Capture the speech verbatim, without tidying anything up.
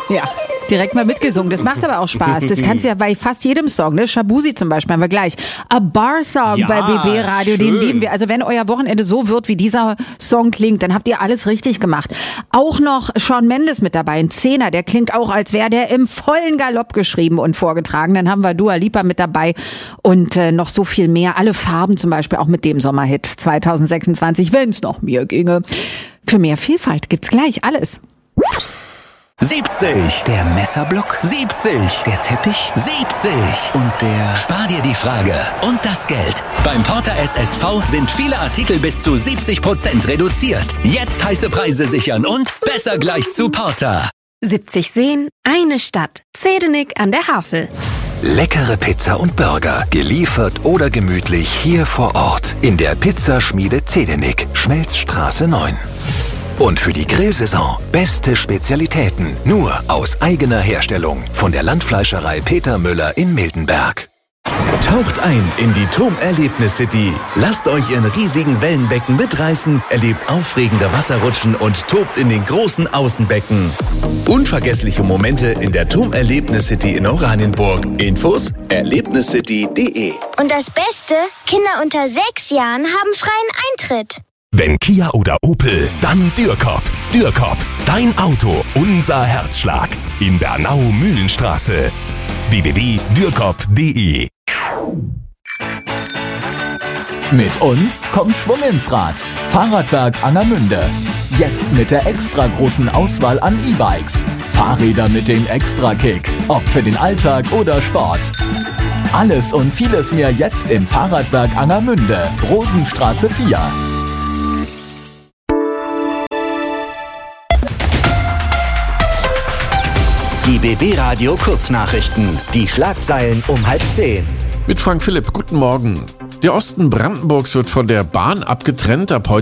Ja. Direkt mal mitgesungen. Das macht aber auch Spaß. Das kannst du ja bei fast jedem Song, ne? Shabuzi zum Beispiel haben wir gleich. A Bar Song Ja, bei B B Radio, schön. den lieben wir. Also wenn euer Wochenende so wird, wie dieser Song klingt, dann habt ihr alles richtig gemacht. Auch noch Shawn Mendes mit dabei, ein Zehner, der klingt auch, als wäre der im vollen Galopp geschrieben und vorgetragen. Dann haben wir Dua Lipa mit dabei und äh, noch so viel mehr. Alle Farben zum Beispiel, auch mit dem Sommerhit zwanzig sechsundzwanzig, wenn's noch mir ginge. Für mehr Vielfalt gibt's gleich alles. siebzig. Der Messerblock, siebzig. der Teppich siebzig. und der... Spar dir die Frage und das Geld. Beim Porter S S V sind viele Artikel bis zu siebzig Prozent reduziert. Jetzt heiße Preise sichern und besser gleich zu Porter. siebzig Seen, eine Stadt. Zedenik an der Havel. Leckere Pizza und Burger, geliefert oder gemütlich hier vor Ort. In der Pizzaschmiede Zedenik, Schmelzstraße neun. Und für die Grillsaison beste Spezialitäten, nur aus eigener Herstellung. Von der Landfleischerei Peter Müller in Miltenberg. Taucht ein in die T O M Erlebnis City. Lasst euch in riesigen Wellenbecken mitreißen, erlebt aufregende Wasserrutschen und tobt in den großen Außenbecken. Unvergessliche Momente in der T O M Erlebnis City in Oranienburg. Infos erlebniscity punkt de. Und das Beste, Kinder unter sechs Jahren haben freien Eintritt. Wenn Kia oder Opel, dann Dürkop. Dürkop, dein Auto, unser Herzschlag. In Bernau-Mühlenstraße. w w w punkt dürkop punkt de. Mit uns kommt Schwung ins Rad. Fahrradwerk Angermünde. Jetzt mit der extra großen Auswahl an E-Bikes. Fahrräder mit dem Extra-Kick. Ob für den Alltag oder Sport. Alles und vieles mehr jetzt im Fahrradwerk Angermünde. Rosenstraße vier. Die B B Radio Kurznachrichten. Die Schlagzeilen um halb zehn. Mit Frank Philipp, guten Morgen. Der Osten Brandenburgs wird von der Bahn abgetrennt. Ab heute